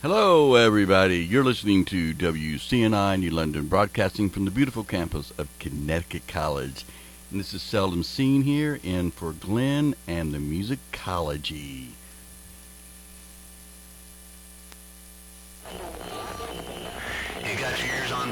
Hello, everybody. You're listening to WCNI New London, broadcasting from the beautiful campus of Connecticut College. And this is Seldom Seen here, in for Glenn and the Musicology. You got your ears on